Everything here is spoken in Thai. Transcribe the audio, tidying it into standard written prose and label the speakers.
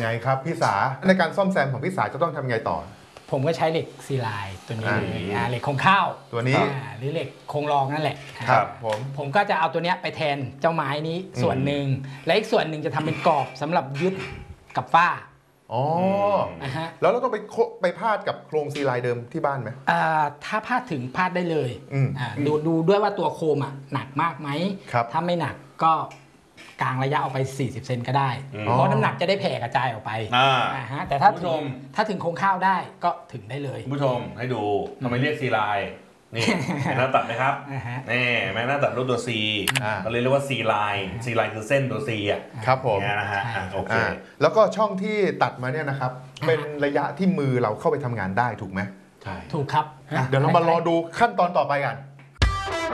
Speaker 1: งครับพี่สาในการซ่อมแซมของพี่สาจะต้องทำไงต่อ
Speaker 2: ผมก็ใช้เหล็กซีไลน์ตัวนี้เลยเหล็กโครงข้าว
Speaker 1: ตัวนี้
Speaker 2: หรือเหล็กโครงรองนั่นแหละ
Speaker 1: ครับ
Speaker 2: ผมก็จะเอาตัวนี้ไปแทนเจ้าไม้นี้ส่วนหนึ่งและอีกส่วนหนึ่งจะทำเป็นกรอบสำหรับยึดกับฝ้า
Speaker 1: อ๋อแล้วเราต้องไปพาดกับโครงซีไลน์เดิมที่บ้านไหม
Speaker 2: ถ้าพาดถึงพาดได้เลยดูด้วยว่าตัวโคมหนักมากไหมถ้าไม่หนักก็กลางระยะออกไป40 เซนก็ได้เพราะน้ำหนักจะได้แผ่กระจายออกไปแต่ถ้าถึงโครงข้าวได้ก็ถึงได้เลย
Speaker 3: ผู้ชมให้ดูทำไมเรียกซีไลน์นี่หน้าตัดไหมครับนี่แม่หน้าตัดรูปตัว C ก็เรียกว่าซีไลน์คือเส้นตัว C อ่ะ
Speaker 1: ครับผม
Speaker 3: นะฮะโอเค
Speaker 1: แล้วก็ช่องที่ตัดมาเนี่ยนะครับเป็นระยะที่มือเราเข้าไปทำงานได้ถูกไหม
Speaker 2: ถูกครับ
Speaker 1: เดี๋ยวเรามารอดูขั้นตอนต่อไปกัน